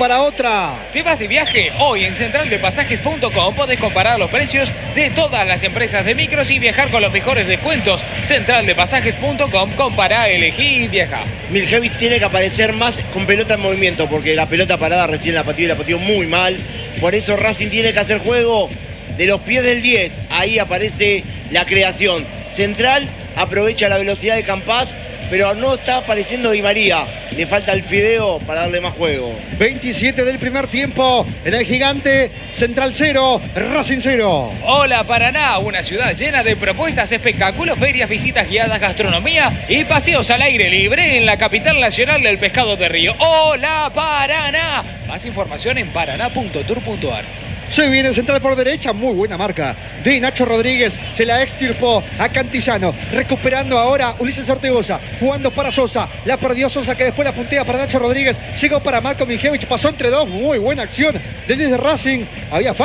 para otra. ¿Te vas de viaje? Hoy en centraldepasajes.com podés comparar los precios de todas las empresas de micros y viajar con los mejores descuentos. Centraldepasajes.com, compará, elegí y viaja. Miljevic tiene que aparecer más con pelota en movimiento, porque la pelota parada recién la pateó y la pateó muy mal. Por eso Racing tiene que hacer juego de los pies del 10. Ahí aparece la creación. Central aprovecha la velocidad de Campás, pero no está apareciendo Di María. Le falta el fideo para darle más juego. 27 del primer tiempo en el Gigante. Central 0, Racing 0. Hola Paraná, una ciudad llena de propuestas, espectáculos, ferias, visitas guiadas, gastronomía y paseos al aire libre en la capital nacional del pescado de río. Hola Paraná. Más información en paraná.tour.ar. Se viene Central por derecha, muy buena marca de Nacho Rodríguez, se la extirpó a Cantillano, recuperando ahora Ulises Ortegoza, jugando para Sosa, la perdió Sosa que después la puntea para Nacho Rodríguez, llegó para Marco Miljevic, pasó entre dos, muy buena acción del 10 de Racing, había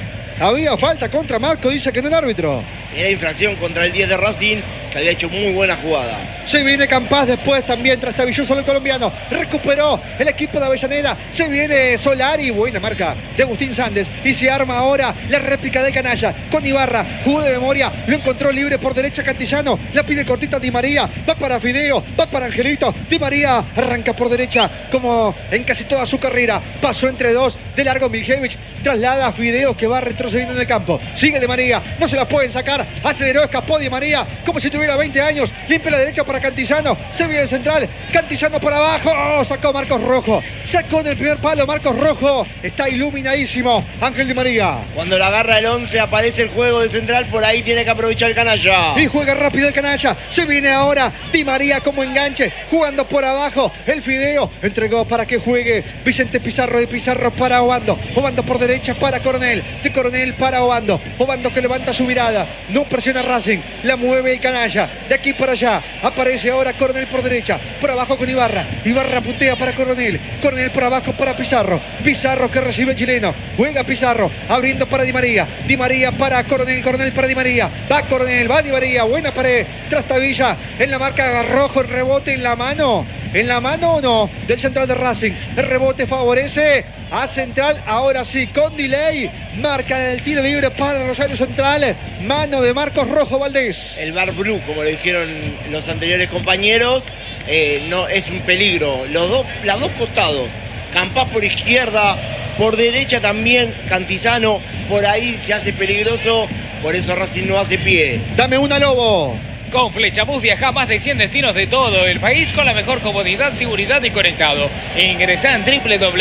falta contra Marco, dice que no el árbitro. Era infracción contra el 10 de Racing, que había hecho muy buena jugada. Se viene Campás después también, trastabilloso del colombiano. Recuperó el equipo de Avellaneda. Se viene Solari, buena marca de Agustín Sández. Y se arma ahora la réplica del canalla con Ibarra. Jugó de memoria, lo encontró libre por derecha Cantillano. La pide cortita Di María, va para Fideo, va para Angelito. Di María arranca por derecha como en casi toda su carrera. Pasó entre dos de largo Miljevic. Traslada a Fideo que va retrocediendo en el campo. Sigue Di María, no se la pueden sacar. Aceleró, escapó Di María como si tuviera 20 años. Limpia la derecha para Cantillano. Se viene el central. Cantillano por abajo. Oh, sacó Marcos Rojo. Sacó en el primer palo Marcos Rojo. Está iluminadísimo Ángel Di María. Cuando la agarra el 11 aparece el juego de Central. Por ahí tiene que aprovechar el canalla. Y juega rápido el canalla. Se viene ahora Di María como enganche. Jugando por abajo. El Fideo entregó para que juegue Vicente Pizarro. De Pizarro para Obando. Obando por derecha para Coronel. De Coronel para Obando. Obando que levanta su mirada. No presiona Racing. La mueve el canalla. De aquí para allá. Aparece ahora Coronel por derecha. Por abajo con Ibarra. Ibarra puntea para Coronel. Coronel por abajo para Pizarro. Pizarro que recibe el chileno. Juega Pizarro. Abriendo para Di María. Di María para Coronel. Coronel para Di María. Va Coronel. Va Di María. Buena pared. Trastavilla. En la marca Rojo. El rebote en la mano. ¿En la mano o no? Del central de Racing. El rebote favorece a Central. Ahora sí, con delay. Marca del tiro libre para Rosario Central. Mano de Marcos Rojo Valdés. El bar blue, como le dijeron los anteriores compañeros, no es un peligro. Los dos costados. Campás por izquierda, por derecha también Cantizano. Por ahí se hace peligroso. Por eso Racing no hace pie. Dame una, Lobo. Con Flechabús viaja a más de 100 destinos de todo el país con la mejor comodidad, seguridad y conectado. Ingresá en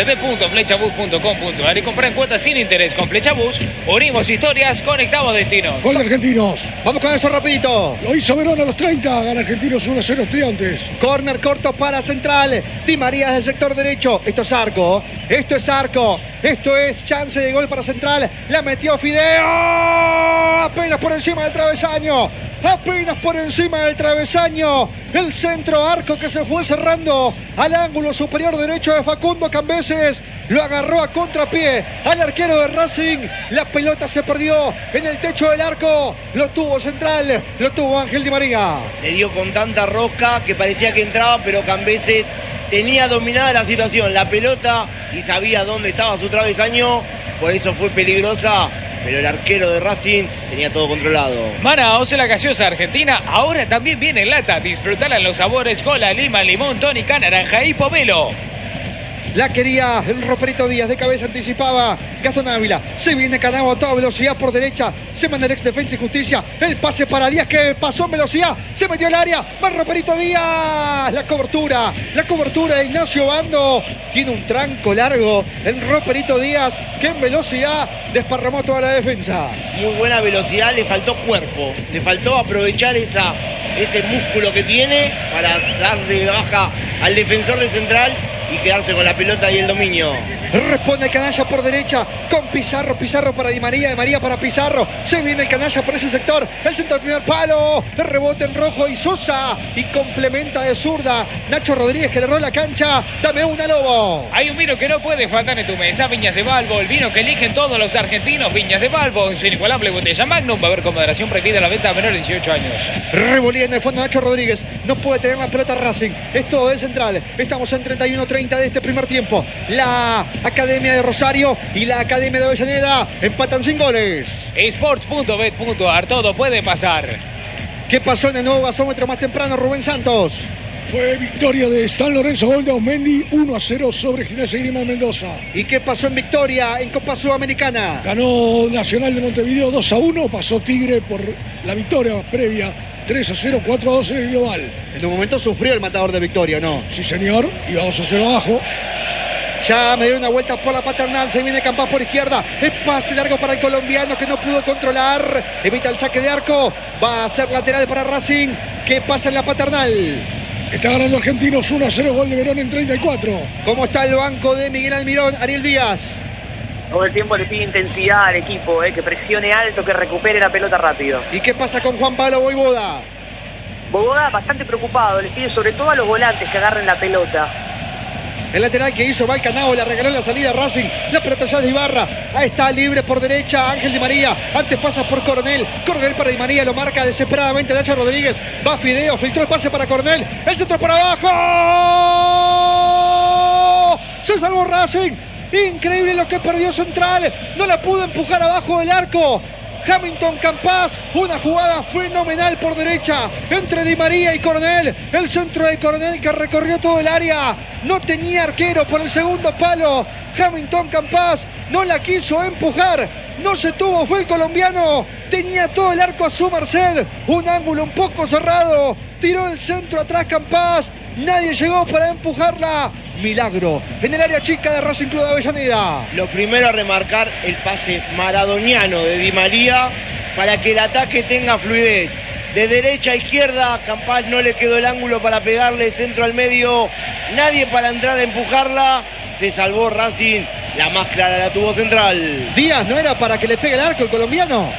www.flechabús.com.ar y compra en cuotas sin interés. Con Flechabús, unimos historias, conectamos destinos. Gol de Argentinos. Vamos con eso rapidito. Lo hizo Verón a los 30. Gana Argentinos 1-0 Estudiantes. Corner corto para Central. Di María del sector derecho. Esto es arco. Esto es arco. Esto es chance de gol para Central. La metió Fideo. Apenas por encima del travesaño. Apenas por encima del travesaño. El centro arco que se fue cerrando al ángulo superior derecho de Facundo Cambeses. Lo agarró a contrapié al arquero de Racing. La pelota se perdió en el techo del arco. Lo tuvo Central. Lo tuvo Ángel Di María. Le dio con tanta rosca que parecía que entraba, pero Cambeses tenía dominada la situación, la pelota, y sabía dónde estaba su travesaño. Por eso fue peligrosa. Pero el arquero de Racing tenía todo controlado. Manaos, la gaseosa argentina, ahora también viene en lata. Disfrutala en los sabores cola, lima, limón, tónica, naranja y pomelo. La quería el Roperito Díaz, de cabeza anticipaba Gastón Ávila. Se viene Canavo a toda velocidad por derecha. Se manda el ex Defensa y Justicia. El pase para Díaz que pasó en velocidad. Se metió al área. Va Roperito Díaz. La cobertura de Ignacio Bando. Tiene un tranco largo el Roperito Díaz que en velocidad desparramó toda la defensa. Muy buena velocidad, le faltó cuerpo. Le faltó aprovechar ese músculo que tiene para dar de baja al defensor de Central y quedarse con la pelota y el dominio. Responde el canalla por derecha con Pizarro. Pizarro para Di María. De María para Pizarro. Se viene el canalla por ese sector. El centro del primer palo. El rebote en rojo y Sosa. Y complementa de zurda Nacho Rodríguez que le erró la cancha. Dame una, Lobo. Hay un vino que no puede faltar en tu mesa. Viñas de Balbo. El vino que eligen todos los argentinos. Viñas de Balbo. En su inigualable botella Magnum. Va a haber con moderación prohibida la venta a menores de 18 años. Revolía en el fondo Nacho Rodríguez. No puede tener la pelota Racing. Es todo de Central. Estamos en 31-30 de este primer tiempo. La Academia de Rosario y la Academia de Avellaneda empatan sin goles. Sports.bet.ar, todo puede pasar. ¿Qué pasó en el nuevo gasómetro más temprano, Rubén Santos? Fue victoria de San Lorenzo, gol de Osmendi, 1-0 sobre Gimnasia y Grima Mendoza. ¿Y qué pasó en Victoria en Copa Sudamericana? Ganó Nacional de Montevideo 2-1, pasó Tigre por la victoria previa 3-0, 4-2 en el global. En un momento sufrió el matador de Victoria, ¿no? Sí, señor, iba 2-0 abajo. Ya me dio una vuelta por la paternal, se viene Campas por izquierda, es pase largo para el colombiano que no pudo controlar, evita el saque de arco, va a ser lateral para Racing, que pasa en la paternal. Está ganando Argentinos 1-0, gol de Verón en 34. ¿Cómo está el banco de Miguel Almirón? Ariel Díaz. Todo el tiempo le pide intensidad al equipo, que presione alto, que recupere la pelota rápido. ¿Y qué pasa con Juan Pablo Voivoda? Voivoda bastante preocupado, le pide sobre todo a los volantes que agarren la pelota. El lateral que hizo Valcanao, le regaló la salida a Racing. La pelota ya de Ibarra. Ahí está libre por derecha Ángel Di María. Antes pasa por Coronel. Coronel para Di María. Lo marca desesperadamente Nacho Rodríguez. Va Fideo. Filtró el pase para Coronel. El centro para abajo. Se salvó Racing. Increíble lo que perdió Central. No la pudo empujar abajo del arco. Hamilton Campas, una jugada fenomenal por derecha entre Di María y Coronel. El centro de Coronel que recorrió todo el área. No tenía arquero por el segundo palo. Hamilton Campas no la quiso empujar. No se tuvo, fue el colombiano. Tenía todo el arco a su merced. Un ángulo un poco cerrado. Tiró el centro atrás Campas. Nadie llegó para empujarla. Milagro en el área chica de Racing Club de Avellaneda. Lo primero a remarcar el pase maradoniano de Di María para que el ataque tenga fluidez. De derecha a izquierda, Campas no le quedó el ángulo para pegarle, centro al medio, nadie para entrar a empujarla. Se salvó Racing, la más clara la tuvo Central. Díaz, ¿no era para que le pegue el arco el colombiano?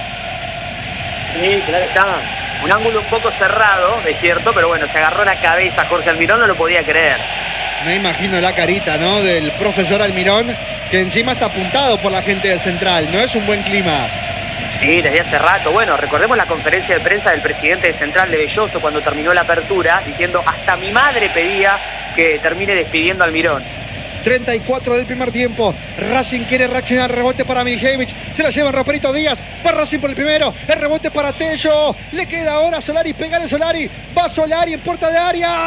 Sí, claro está. Un ángulo un poco cerrado, es cierto, pero bueno, se agarró la cabeza. Jorge Almirón no lo podía creer. Me imagino la carita, ¿no?, del profesor Almirón, que encima está apuntado por la gente de Central. No es un buen clima. Sí, desde hace rato. Bueno, recordemos la conferencia de prensa del presidente de Central de Belloso cuando terminó la apertura, diciendo hasta mi madre pedía que termine despidiendo a Almirón. 34 del primer tiempo. Racing quiere reaccionar. Rebote para Miljevich. Se la lleva Roperito Díaz. Va Racing por el primero. El rebote para Tello. Le queda ahora a Solari. Pégale Solari. Va Solari en puerta de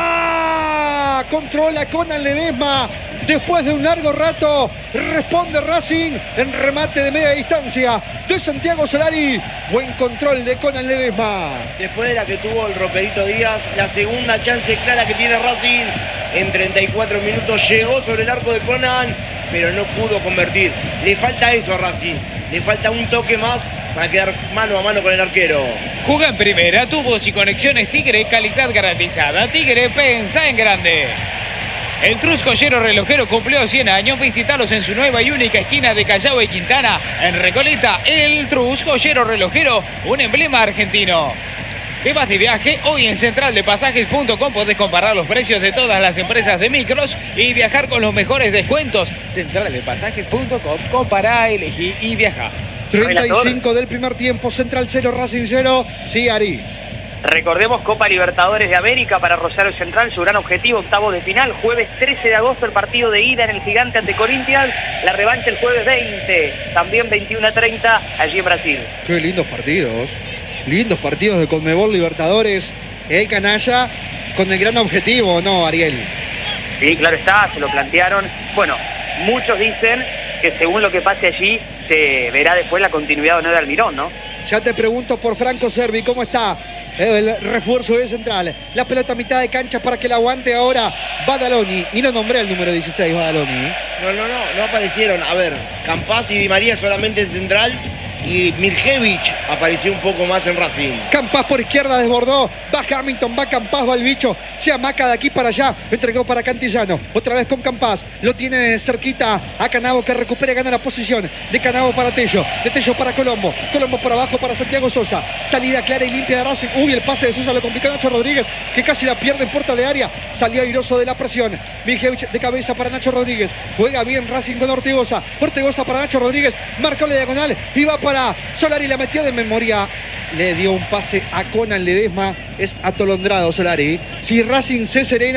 área. Controla Conan Ledesma. Después de un largo rato, responde Racing en remate de media distancia de Santiago Solari. Buen control de Conan Ledesma. Después de la que tuvo el Roperito Díaz, la segunda chance clara que tiene Racing en 34 minutos llegó sobre el arco de Conan, pero no pudo convertir. Le falta eso a Racing, le falta un toque más para quedar mano a mano con el arquero. Juega en primera, tubos y conexiones Tigre, calidad garantizada. Tigre, pensa en grande. El Trus Joyero Relojero cumplió 100 años. Visítalos en su nueva y única esquina de Callao y Quintana, en Recoleta. El Trus Joyero Relojero, un emblema argentino. ¿Te vas de viaje? Hoy en centraldepasajes.com podés comparar los precios de todas las empresas de micros y viajar con los mejores descuentos. Centraldepasajes.com, compará, elegí y viaja. 35 del primer tiempo, Central 0, Racing 0. Sí, Ari. Recordemos Copa Libertadores de América para Rosario Central, su gran objetivo, octavos de final. Jueves 13 de agosto el partido de ida en el Gigante ante Corinthians. La revancha el jueves 20, también 21:30 allí en Brasil. Qué lindos partidos. Lindos partidos de Conmebol Libertadores. El canalla con el gran objetivo, ¿no, Ariel? Sí, claro está, se lo plantearon. Bueno, muchos dicen que según lo que pase allí se verá después la continuidad o no de Almirón, ¿no? Ya te pregunto por Franco Servi, ¿cómo está el refuerzo de Central? La pelota a mitad de cancha para que la aguante ahora Badaloni. Ni lo nombré el número 16, Badaloni. No aparecieron. A ver, Campas y Di María solamente en Central y Miljevich apareció un poco más en Racing. Campas por izquierda desbordó, va Hamilton, va Campas, va el bicho, se amaca de aquí para allá, entregó para Cantillano, otra vez con Campas, lo tiene cerquita a Canavo que recupera y gana la posición, de Canavo para Tello, de Tello para Colombo, Colombo por abajo para Santiago Sosa, salida clara y limpia de Racing. Uy, el pase de Sosa lo complicó Nacho Rodríguez, que casi la pierde en puerta de área, salió airoso de la presión. Miljevich de cabeza para Nacho Rodríguez, juega bien Racing con Ortigosa, Ortigosa para Nacho Rodríguez, marcó la diagonal y va para Solari, la metió de memoria, le dio un pase a Conan Ledesma, es atolondrado Solari. Si Racing se serena,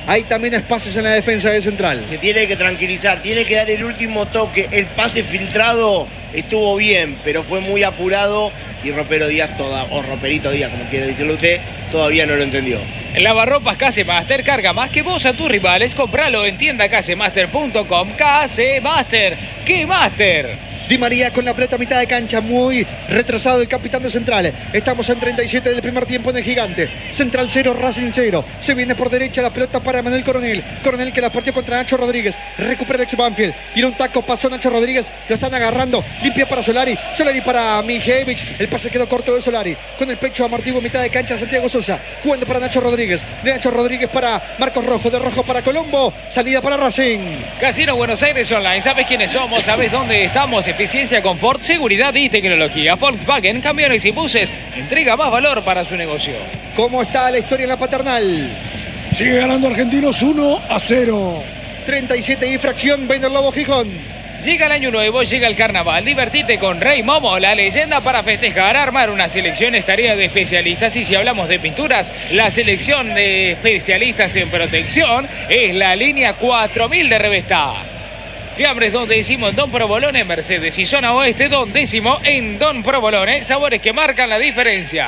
Hay también espacios en la defensa de Central. Se tiene que tranquilizar, tiene que dar el último toque. El pase filtrado estuvo bien, pero fue muy apurado y Ropero Díaz, o Roperito Díaz, como quiere decirlo usted, todavía no lo entendió. Lavarropas Casemaster carga más que vos a tus rivales. Compralo en tiendacasemaster.com. Casemaster, ¿qué Master? Di María con la pelota a mitad de cancha, muy retrasado el capitán de Central. Estamos en 37 del primer tiempo en el Gigante. Central 0, Racing 0. Se viene por derecha la pelota para Manuel Coronel. Coronel que la partió contra Nacho Rodríguez. Recupera el ex Banfield. Tira un taco, pasó Nacho Rodríguez. Lo están agarrando. Limpia para Solari. Solari para Mijevich. El pase quedó corto de Solari. Con el pecho amortiguo, mitad de cancha, Santiago Sosa. Jugando para Nacho Rodríguez. De Nacho Rodríguez para Marcos Rojo. De Rojo para Colombo. Salida para Racing. Casino Buenos Aires Online. ¿Sabes quiénes somos? ¿Sabes dónde estamos? Eficiencia, confort, seguridad y tecnología. Volkswagen, camiones y buses. Entrega más valor para su negocio. ¿Cómo está la historia en la Paternal? Sigue ganando Argentinos 1-0. 37 y fracción, Vender Lobo Gijón. Llega el año nuevo, llega el carnaval. Divertite con Rey Momo, la leyenda para festejar. Armar una selección es tarea de especialistas. Y si hablamos de pinturas, la selección de especialistas en protección es la línea 4000 de Revestá. Fiambres Don Décimo en Don Provolone, Mercedes y Zona Oeste Don Décimo en Don Provolone. Sabores que marcan la diferencia.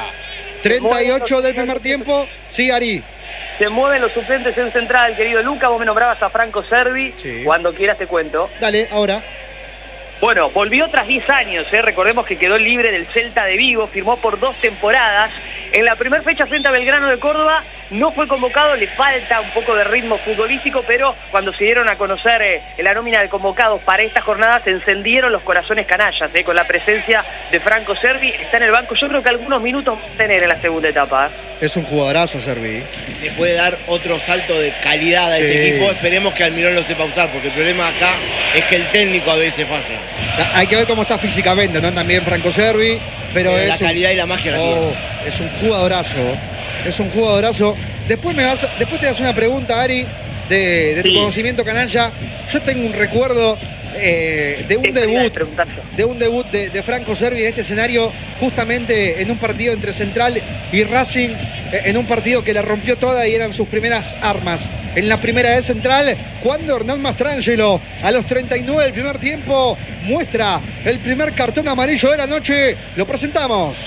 38 del primer tiempo. Sí, Ari. Se mueven los suplentes en Central, querido Luca. Vos me nombrabas a Franco Servi. Sí. Cuando quieras te cuento. Dale, ahora. Bueno, volvió tras 10 años, recordemos que quedó libre del Celta de Vigo, firmó por 2 temporadas. En la primera fecha frente a Belgrano de Córdoba no fue convocado, le falta un poco de ritmo futbolístico, pero cuando se dieron a conocer la nómina de convocados para esta jornada se encendieron los corazones canallas, con la presencia de Franco Servi. Está en el banco, yo creo que algunos minutos va a tener en la segunda etapa. Es un jugadorazo, Servi. Le puede dar otro salto de calidad a este equipo. Esperemos que Almirón lo sepa usar, porque el problema acá es que el técnico a veces falla. Hay que ver cómo está físicamente, ¿no? También Franco Servi, pero es la calidad y la magia la tiene. Es un jugadorazo. Es un jugadorazo. Después te das una pregunta, Ari, de tu conocimiento canalla. Yo tengo un recuerdo de un debut de Franco Servi en este escenario, justamente en un partido entre Central y Racing, en un partido que la rompió toda y eran sus primeras armas. En la primera de Central, cuando Hernán Mastrangelo, a los 39 del primer tiempo, muestra el primer cartón amarillo de la noche. Lo presentamos.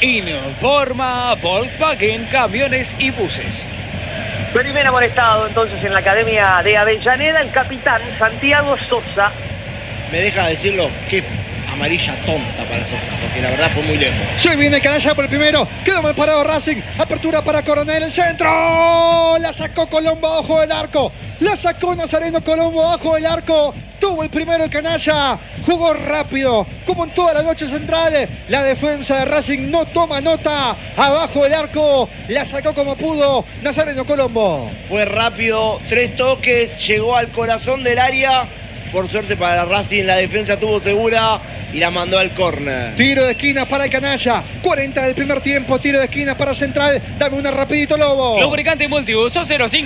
Informa Volkswagen, camiones y buses. Primer amonestado entonces en la Academia de Avellaneda, el capitán Santiago Sosa. Me deja decirlo, qué amarilla tonta para Sosa, porque la verdad fue muy lejos. Se viene canalla por el primero, quedó mal parado Racing, apertura para Coronel, el centro, la sacó Colombo abajo del arco, la sacó Nazareno Colombo abajo del arco, tuvo el primero el canalla, jugó rápido, como en toda la noche Central, la defensa de Racing no toma nota, abajo del arco, la sacó como pudo Nazareno Colombo. Fue rápido, 3 toques, llegó al corazón del área. Por suerte para Racing, la defensa tuvo segura y la mandó al córner. Tiro de esquina para el canalla. 40 del primer tiempo. Tiro de esquina para Central. Dame una rapidito, Lobo. Lubricante multiuso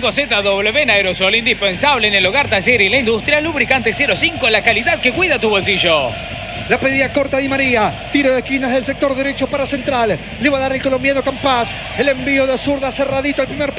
05ZW en aerosol. Indispensable en el hogar, taller y la industria. Lubricante 05, la calidad que cuida tu bolsillo. La pedida corta Di María. Tiro de esquinas del sector derecho para Central. Le va a dar el colombiano Campás. El envío de zurda cerradito al primer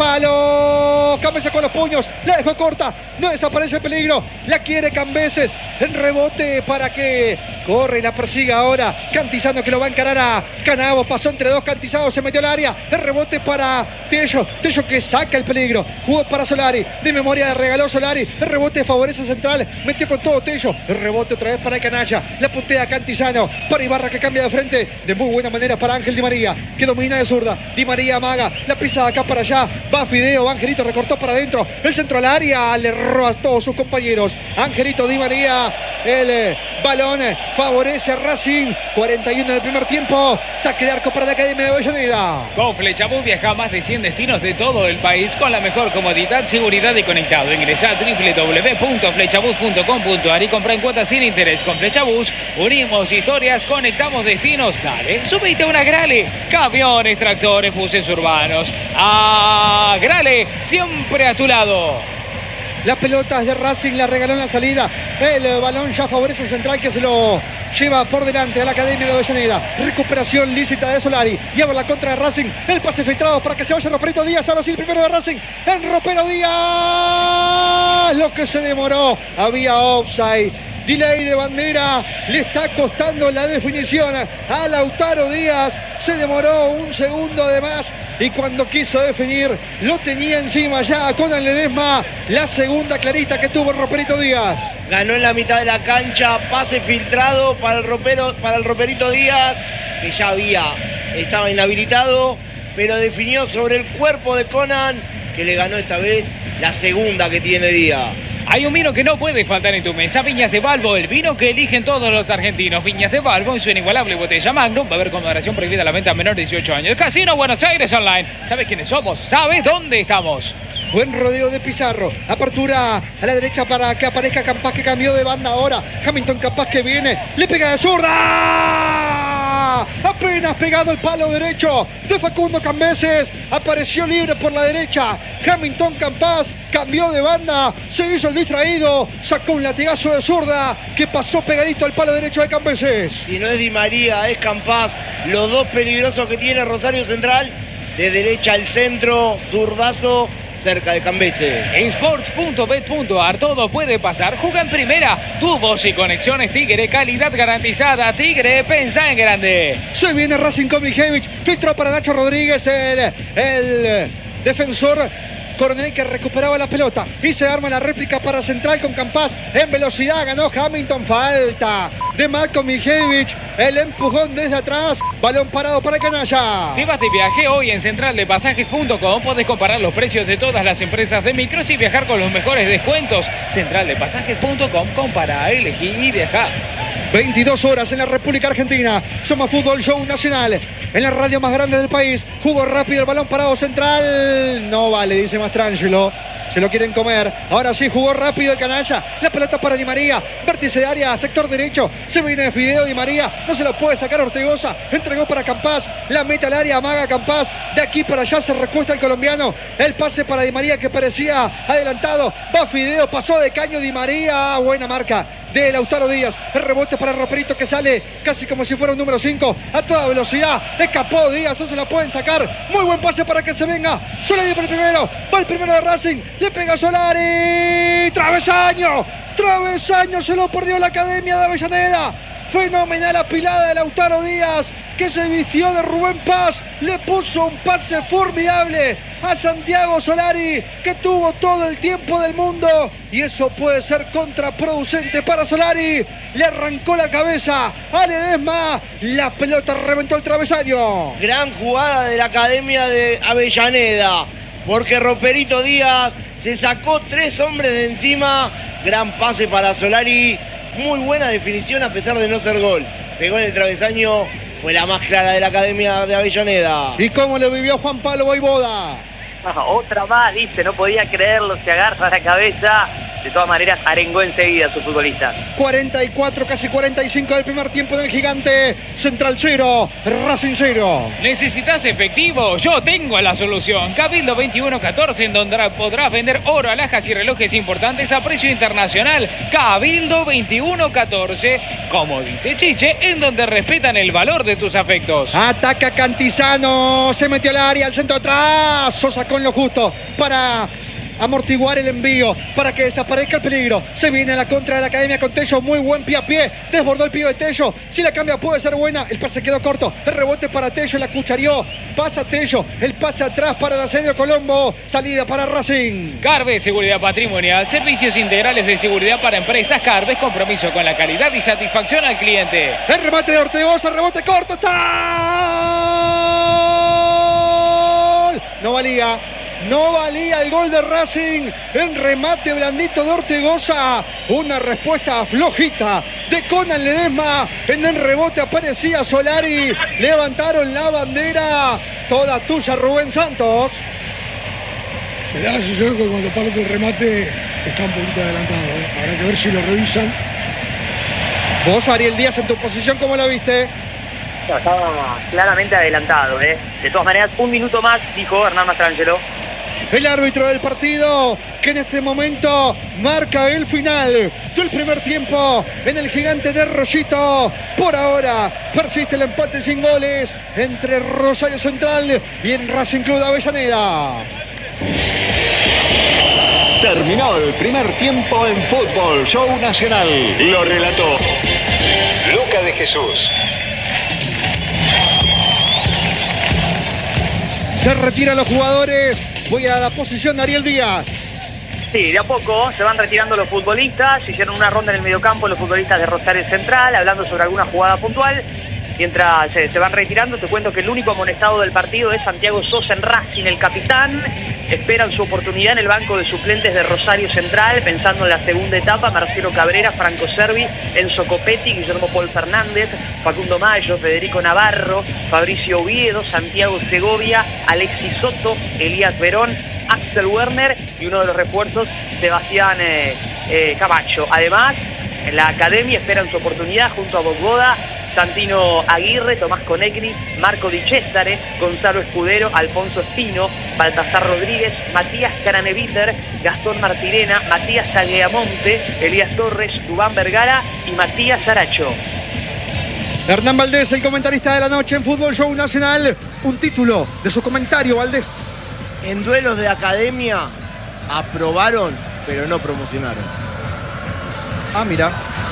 palo. Cambeses con los puños. La dejó corta. No desaparece el peligro. La quiere Cambeses. En rebote para que corre y la persiga ahora Cantizano, que lo va a encarar a Canavo. Pasó entre dos Cantizano. Se metió al área. El rebote para Tello. Tello que saca el peligro. Jugó para Solari. De memoria le regaló Solari. El rebote favorece a Central. Metió con todo Tello. El rebote otra vez para el canalla. La puntea Cantizano para Ibarra, que cambia de frente de muy buena manera para Ángel Di María, que domina de zurda. Di María amaga, la pisa de acá para allá, va Fideo, Angelito recortó para adentro, el centro al área, le erró a todos sus compañeros. Angelito Di María, el balón favorece a Racing. 41 del primer tiempo, saque de arco para la Academia de Avellaneda. Con Flechabús viaja a más de 100 destinos de todo el país con la mejor comodidad, seguridad y conectado. Ingresa a www.flechabús.com.ar y compra en cuotas sin interés. Con Flechabús unimos historias, conectamos destinos. Dale, subite a una Grale. Camiones, tractores, buses urbanos. A Grale, siempre a tu lado. Las pelotas de Racing la regaló en la salida. El balón ya favorece al Central, que se lo lleva por delante a la Academia de Avellaneda. Recuperación lícita de Solari. Y ahora la contra de Racing. El pase filtrado para que se vaya Roperito Díaz. Ahora sí, el primero de Racing. El Ropero Díaz. Lo que se demoró. Había offside. Delay de bandera, le está costando la definición a Lautaro Díaz. Se demoró un segundo de más y cuando quiso definir lo tenía encima ya con el Ledesma. La segunda clarita que tuvo el Roperito Díaz. Ganó en la mitad de la cancha, pase filtrado para el Roperito Díaz, que ya estaba inhabilitado, pero definió sobre el cuerpo de Conan, que le ganó esta vez la segunda que tiene Díaz. Hay un vino que no puede faltar en tu mesa, Viñas de Balbo, el vino que eligen todos los argentinos. Viñas de Balbo en su inigualable botella Magnum. Va a haber con moderación prohibida la venta a menor de 18 años. Casino Buenos Aires Online. ¿Sabes quiénes somos? ¿Sabes dónde estamos? Buen rodeo de Pizarro. Apertura a la derecha para que aparezca Campas, que cambió de banda ahora. Hamilton Campas que viene. Le pega de zurda. Apenas pegado el palo derecho de Facundo Cambeses. Apareció libre por la derecha. Hamilton Campas cambió de banda. Se hizo el distraído. Sacó un latigazo de zurda que pasó pegadito al palo derecho de Cambeses. Si no es Di María, es Campas. Los dos peligrosos que tiene Rosario Central. De derecha al centro, zurdazo cerca de Cambeses. Sports.bet.ar, todo puede pasar. Juega en primera. Tubos y conexiones Tigre, calidad garantizada. Tigre, pensá en grande. Se viene Racing con Mijevich. Filtró para Nacho Rodríguez, el defensor Coronel, que recuperaba la pelota. Y se arma la réplica para Central con Campas. En velocidad ganó Hamilton. Falta de Marco Mijevich. El empujón desde atrás. Balón parado para el canalla. Te vas de viaje hoy en centraldepasajes.com. Podés comparar los precios de todas las empresas de micros y viajar con los mejores descuentos. Centraldepasajes.com. Compara, elegí y viaja. 22 horas en la República Argentina. Somos Fútbol Show Nacional. En la radio más grande del país. Jugó rápido el balón parado Central. No vale, dice Mastrangelo. Se lo quieren comer. Ahora sí, jugó rápido el canalla. La pelota para Di María. Vértice de área, sector derecho. Se viene de Fideo Di María. No se lo puede sacar Ortegoza. Entregó para Campas. La mete al área, amaga Campas. De aquí para allá se recuesta el colombiano. El pase para Di María, que parecía adelantado. Va Fideo, pasó de caño Di María. Buena marca de Lautaro Díaz. El rebote para el Roperito, que sale casi como si fuera un número 5. A toda velocidad. Escapó Díaz. No se la pueden sacar. Muy buen pase para que se venga. Solari por el primero. Va el primero de Racing. Le pega Solari. Travesaño. Travesaño. Se lo perdió la Academia de Avellaneda. Fenomenal apilada de Lautaro Díaz, que se vistió de Rubén Paz. Le puso un pase formidable a Santiago Solari, que tuvo todo el tiempo del mundo. Y eso puede ser contraproducente para Solari. Le arrancó la cabeza a Ledesma. La pelota reventó el travesaño. Gran jugada de la Academia de Avellaneda, porque Roperito Díaz se sacó 3 hombres de encima. Gran pase para Solari. Muy buena definición a pesar de no ser gol. Pegó en el travesaño. Fue la más clara de la Academia de Avellaneda. ¿Y cómo lo vivió Juan Pablo Voivoda? Otra más, dice, no podía creerlo, se agarra la cabeza. De todas maneras, arengó enseguida a su futbolista. 44, casi 45 del primer tiempo del Gigante. Central 0, Racing 0. ¿Necesitas efectivo? Yo tengo la solución. Cabildo 2114, en donde podrás vender oro, alhajas y relojes importantes a precio internacional. Cabildo 2114, como dice Chiche, en donde respetan el valor de tus afectos. Ataca Cantizano, se metió al área, al centro atrás. Sosa con lo justo para amortiguar el envío, para que desaparezca el peligro. Se viene a la contra de la Academia con Tello. Muy buen pie a pie. Desbordó el pibe de Tello. Si la cambia puede ser buena. El pase quedó corto. El rebote para Tello. La cucharió. Pasa Tello. El pase atrás para Nazario Colombo. Salida para Racing. Carve Seguridad Patrimonial. Servicios integrales de seguridad para empresas. Carve, compromiso con la calidad y satisfacción al cliente. El remate de Ortegoza. Rebote corto. ¡Está! No valía. No valía el gol de Racing. En remate blandito de Ortegoza. Una respuesta flojita de Conan Ledesma. En el rebote aparecía Solari. Levantaron la bandera. Toda tuya, Rubén Santos. Me da la sensación que cuando parte el remate está un poquito adelantado. Habrá que ver si lo revisan. Vos, Ariel Díaz, en tu posición, ¿cómo la viste? Estaba claramente adelantado. De todas maneras, un minuto más, dijo Hernán Mastrangelo. el árbitro del partido, que en este momento marca el final del primer tiempo en el Gigante de Rollito. Por ahora persiste el empate sin goles entre Rosario Central y el Racing Club de Avellaneda. Terminó el primer tiempo en Fútbol Show Nacional. Lo relató Luca de Jesús. Se retiran los jugadores. Voy a la posición de Ariel Díaz. Sí, de a poco se van retirando los futbolistas. Hicieron una ronda en el mediocampo los futbolistas de Rosario Central, hablando sobre alguna jugada puntual. Mientras se van retirando, te cuento que el único amonestado del partido es Santiago Sosa en Racing, el capitán. Esperan su oportunidad en el banco de suplentes de Rosario Central, pensando en la segunda etapa: Marcelo Cabrera, Franco Servi, Enzo Copetti, Guillermo Paul Fernández, Facundo Mayo, Federico Navarro, Fabricio Oviedo, Santiago Segovia, Alexis Soto, Elías Verón, Axel Werner y uno de los refuerzos, Sebastián Camacho. Además, en la academia esperan su oportunidad junto a Bogboda, Santino Aguirre, Tomás Conegni, Marco Di Cesare, Gonzalo Escudero, Alfonso Espino, Baltasar Rodríguez, Matías Caraneviter, Gastón Martirena, Matías Agueamonte, Elías Torres, Dubán Vergara y Matías Aracho. Hernán Valdés, el comentarista de la noche en Fútbol Show Nacional. Un título de su comentario, Valdés. En duelos de academia aprobaron, pero no promocionaron. Ah, mira.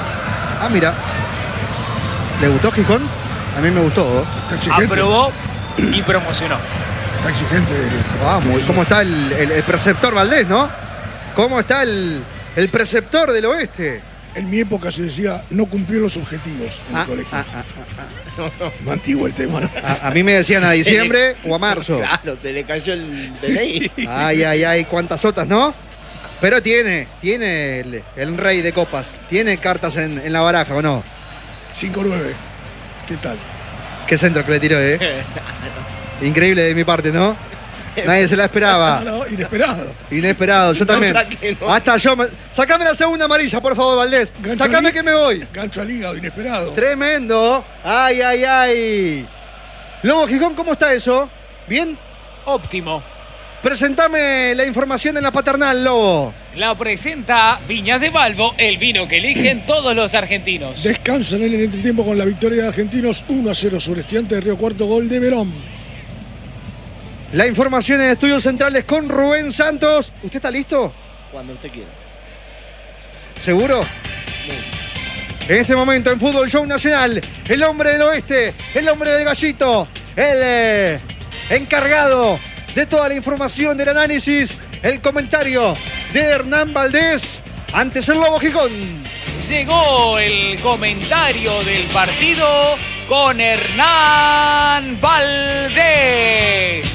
¿Le gustó Gijón? A mí me gustó. Está exigente. Aprobó y promocionó. Está exigente. Vamos, ¿cómo está el preceptor Valdés, no? ¿Cómo está el preceptor del oeste? En mi época se decía no cumplió los objetivos en el colegio. Más antiguo el tema, ¿no? A mí me decían a diciembre o a marzo. Claro, te le cayó el DNI. Ay, cuántas otras, ¿no? Pero tiene el rey de copas. Tiene cartas en la baraja, ¿o no? 5-9. ¿Qué tal? Qué centro que le tiró, ¿eh? Increíble de mi parte, ¿no? Nadie se la esperaba. No, inesperado. Inesperado, yo también. No. Hasta yo. Sacame la segunda amarilla, por favor, Valdés. Sacame que me voy. Gancho al hígado, inesperado. Tremendo. Ay. Lobo Gijón, ¿cómo está eso? ¿Bien? Óptimo. Presentame la información en la paternal, Lobo. La presenta Viñas de Balbo, el vino que eligen todos los argentinos. Descansan en el entretiempo con la victoria de Argentinos 1-0 sobre Estudiantes de Río Cuarto, gol de Verón. La información en Estudios Centrales con Rubén Santos. ¿Usted está listo? Cuando usted quiera. ¿Seguro? En este momento en Fútbol Show Nacional, el hombre del oeste, el hombre del gallito, el encargado de toda la información del análisis, el comentario de Hernán Valdés, antes el Lobo Gijón. Llegó el comentario del partido con Hernán Valdés.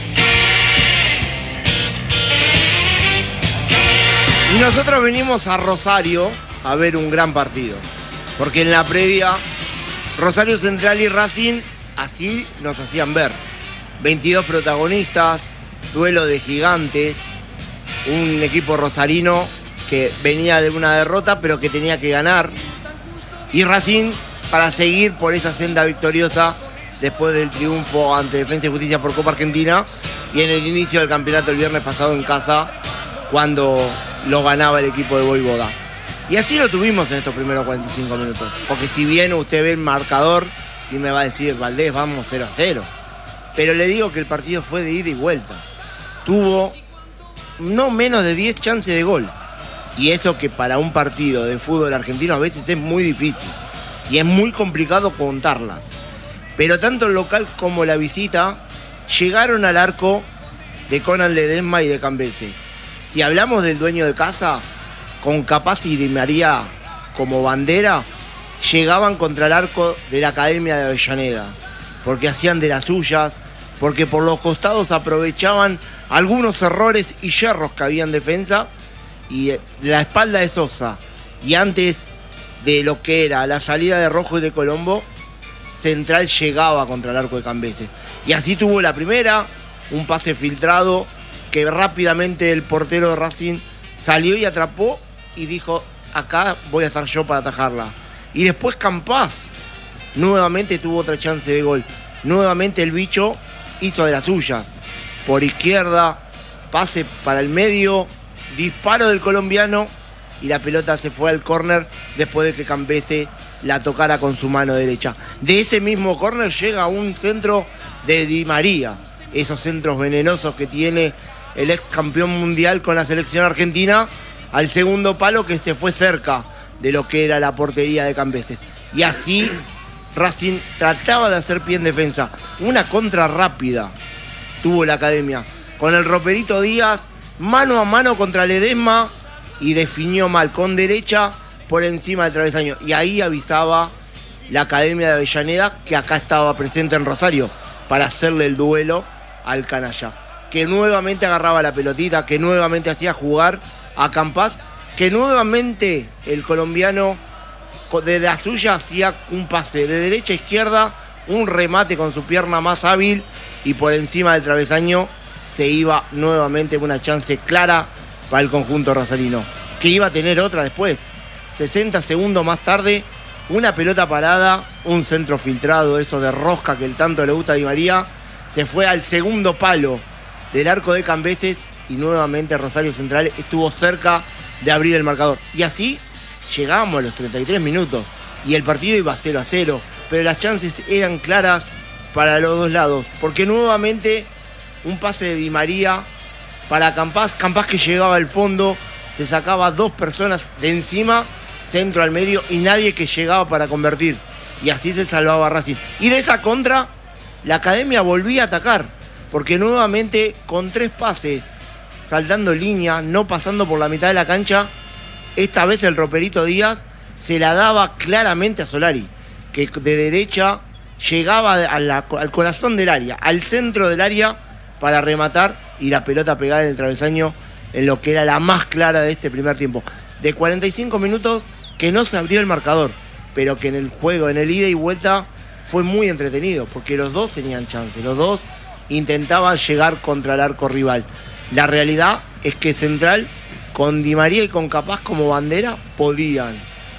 Y nosotros venimos a Rosario a ver un gran partido. Porque en la previa, Rosario Central y Racing así nos hacían ver. 22 protagonistas, duelo de gigantes, un equipo rosarino que venía de una derrota pero que tenía que ganar. Y Racing para seguir por esa senda victoriosa después del triunfo ante Defensa y Justicia por Copa Argentina y en el inicio del campeonato el viernes pasado en casa cuando lo ganaba el equipo de Voivoda. Y así lo tuvimos en estos primeros 45 minutos. Porque si bien usted ve el marcador y me va a decir, Valdés, vamos 0-0. Pero le digo que el partido fue de ida y vuelta. Tuvo no menos de 10 chances de gol. Y eso que para un partido de fútbol argentino a veces es muy difícil. Y es muy complicado contarlas. Pero tanto el local como la visita llegaron al arco de Conan Ledesma y de Cambese. Si hablamos del dueño de casa, con Capazzi y Di María como bandera, llegaban contra el arco de la Academia de Avellaneda. Porque hacían de las suyas, porque por los costados aprovechaban algunos errores y yerros que había en defensa. Y la espalda de Sosa, y antes de lo que era la salida de Rojo y de Colombo, Central llegaba contra el arco de Cambeses. Y así tuvo la primera, un pase filtrado que rápidamente el portero de Racing salió y atrapó y dijo, acá voy a estar yo para atajarla. Y después Campás nuevamente tuvo otra chance de gol. Nuevamente el bicho hizo de las suyas. Por izquierda, pase para el medio, disparo del colombiano y la pelota se fue al córner después de que Campese la tocara con su mano derecha. De ese mismo córner llega un centro de Di María, esos centros venenosos que tiene el ex campeón mundial con la selección argentina, al segundo palo que se fue cerca de lo que era la portería de Cambeses. Y así Racing trataba de hacer pie en defensa. Una contra rápida tuvo la Academia, con el Roperito Díaz mano a mano contra Ledesma y definió mal, con derecha por encima del travesaño. Y ahí avisaba la Academia de Avellaneda que acá estaba presente en Rosario para hacerle el duelo al canalla, que nuevamente agarraba la pelotita, que nuevamente hacía jugar a Campás, que nuevamente el colombiano de la suya hacía un pase de derecha a izquierda, un remate con su pierna más hábil y por encima del travesaño se iba nuevamente una chance clara para el conjunto rosarino, que iba a tener otra después. 60 segundos más tarde, una pelota parada, un centro filtrado, eso de rosca que el tanto le gusta a Di María, se fue al segundo palo del arco de Cambeses y nuevamente Rosario Central estuvo cerca de abrir el marcador. Y así llegábamos a los 33 minutos y el partido iba 0-0, pero las chances eran claras para los dos lados, porque nuevamente un pase de Di María para Campás que llegaba al fondo, se sacaba dos personas de encima, centro al medio y nadie que llegaba para convertir. Y así se salvaba Racing. Y de esa contra, la Academia volvía a atacar, porque nuevamente con 3 pases, saltando línea, no pasando por la mitad de la cancha, esta vez el Roperito Díaz se la daba claramente a Solari, que de derecha llegaba al corazón del área, al centro del área para rematar y la pelota pegada en el travesaño en lo que era la más clara de este primer tiempo. De 45 minutos que no se abrió el marcador, pero que en el juego, en el ida y vuelta, fue muy entretenido, porque los dos tenían chance, los dos intentaban llegar contra el arco rival. La realidad es que Central, con Di María y con Capaz como bandera, podían.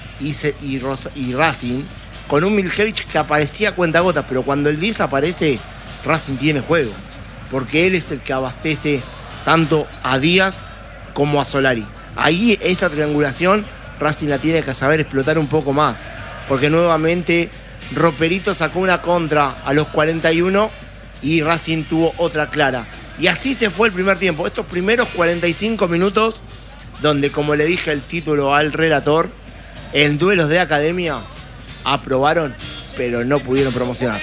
Y Racing, con un Miljevich que aparecía a cuentagotas, pero cuando el 10 aparece, Racing tiene juego, porque él es el que abastece tanto a Díaz como a Solari. Ahí esa triangulación Racing la tiene que saber explotar un poco más, porque nuevamente Roperito sacó una contra a los 41 y Racing tuvo otra clara. Y así se fue el primer tiempo. Estos primeros 45 minutos, donde, como le dije el título al relator, en duelos de Academia aprobaron, pero no pudieron promocionar.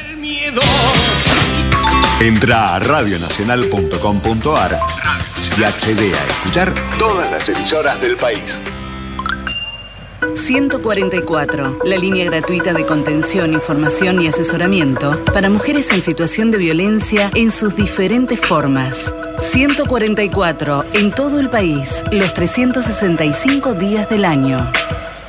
Entra a radionacional.com.ar y accede a escuchar todas las emisoras del país. 144, la línea gratuita de contención, información y asesoramiento para mujeres en situación de violencia en sus diferentes formas. 144, en todo el país, los 365 días del año.